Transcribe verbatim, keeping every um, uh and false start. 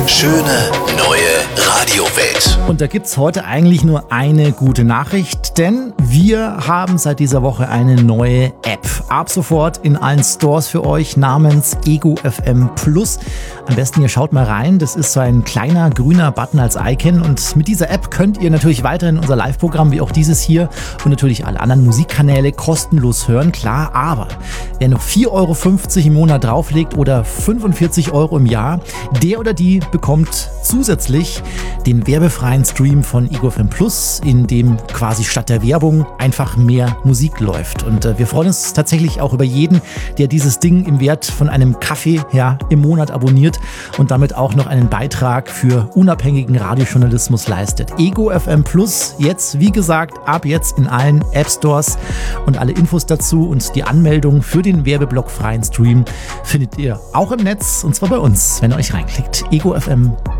Schöne neue Radiowelt. Und da gibt's heute eigentlich nur eine gute Nachricht, denn wir haben seit dieser Woche eine neue App. Ab sofort in allen Stores für euch namens Ego F M Plus. Am besten ihr schaut mal rein, das ist so ein kleiner grüner Button als Icon und mit dieser App könnt ihr natürlich weiterhin unser Live-Programm wie auch dieses hier und natürlich alle anderen Musikkanäle kostenlos hören, klar, aber wer noch vier Euro fünfzig im Monat drauflegt oder fünfundvierzig Euro im Jahr, der oder die bekommt zusätzlich den werbefreien Stream von Ego F M Plus, in dem quasi statt der Werbung einfach mehr Musik läuft. Und äh, wir freuen uns tatsächlich auch über jeden, der dieses Ding im Wert von einem Kaffee ja, im Monat abonniert und damit auch noch einen Beitrag für unabhängigen Radiojournalismus leistet. Ego F M Plus, jetzt wie gesagt, ab jetzt in allen App Stores und alle Infos dazu und die Anmeldung für den werbeblockfreien Stream findet ihr auch im Netz und zwar bei uns, wenn ihr euch reinklickt. Ego F M